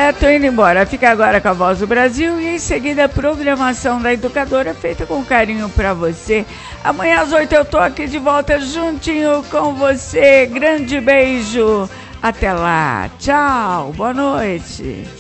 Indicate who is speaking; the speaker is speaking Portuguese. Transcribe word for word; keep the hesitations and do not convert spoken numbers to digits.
Speaker 1: É, tô indo embora. Fica agora com a Voz do Brasil e em seguida a programação da Educadora feita com carinho pra você. Amanhã às oito eu tô aqui de volta juntinho com você. Grande beijo. Até lá. Tchau. Boa noite.